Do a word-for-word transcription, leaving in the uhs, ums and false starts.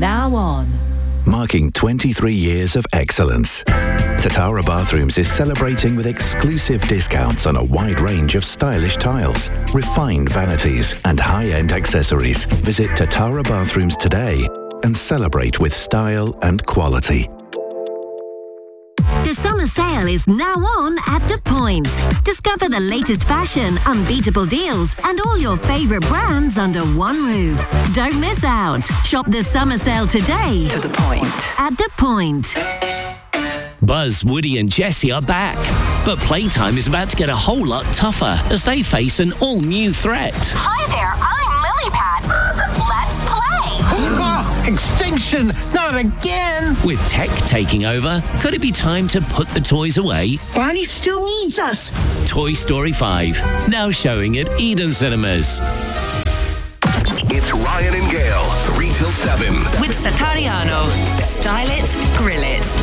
now on. Marking twenty-three years of excellence, Tatara Bathrooms is celebrating with exclusive discounts on a wide range of stylish tiles, refined vanities and high-end accessories. Visit Tatara Bathrooms today and celebrate with style and quality. The summer sale is now on at The Point. Discover the latest fashion, unbeatable deals, and all your favourite brands under one roof. Don't miss out. Shop the summer sale today. To The Point. At The Point. Buzz, Woody and Jessie are back. But playtime is about to get a whole lot tougher as they face an all-new threat. Hi there, I'm Lilypad. Let's play. Extinction! Not again! With tech taking over, could it be time to put the toys away? Bonnie still needs us! Toy Story five, now showing at Eden Cinemas. It's Ryan and Gail, three till seven. With Satariano. Style it, grill it.